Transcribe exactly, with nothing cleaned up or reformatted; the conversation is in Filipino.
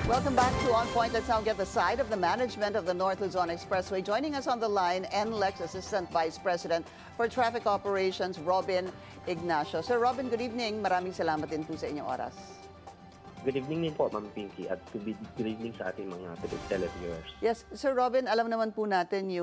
Welcome back to On Point. Let's now get the side of the management of the North Luzon Expressway. Joining us on the line, N L E X Assistant Vice President for Traffic Operations, Robin Ignacio. Sir Robin, good evening. Maraming salamat din po sa inyong oras. Good evening din po, Ma'am Pinky, at good evening sa ating mga televiewers. Yes, Sir Robin, alam naman po natin yung